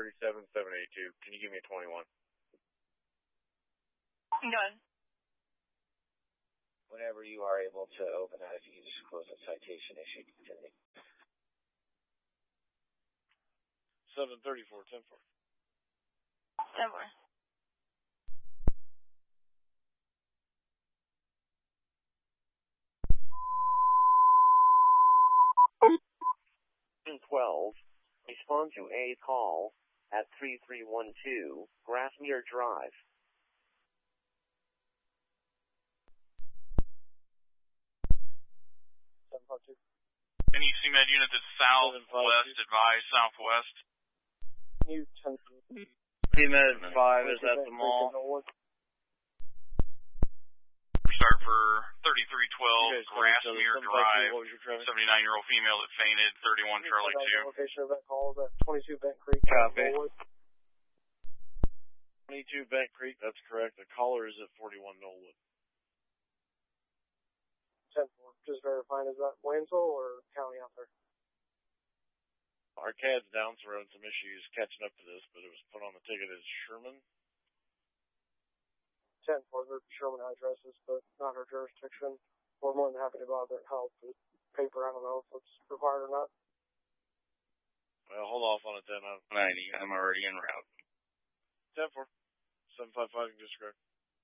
737-782. Can you give me a 21? Done. Whenever you are able to open that, if you can just close the citation issued today. 734, 10-4. 10-4. In 12, respond to a call at 3312 Grassmere Drive. Any CMed unit that's southwest, advise southwest. CMed 5 is at the mall. Start for 3312 Grassmere Drive. 79-year-old female that fainted, 31 Charlie 2. Location of that call is at 22 Bent Creek. Copy. 22 Bent Creek, that's correct. The caller is at 41 Knollwood. 10-4. Just verifying, is that Waynesville or county out there? Our CAD's down, so we're having some issues catching up to this, but it was put on the ticket as Sherman. 10-4, they're Sherman addresses, but not her jurisdiction. We're more than happy to go out there and help. The paper, I don't know if it's required or not. Well, hold off on it then. 90, I'm already en route. 10-4. 755, just correct.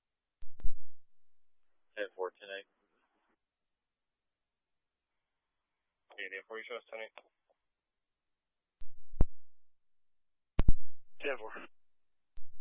10-4, 10-8. 80-4, you show us 10-8. 10-4.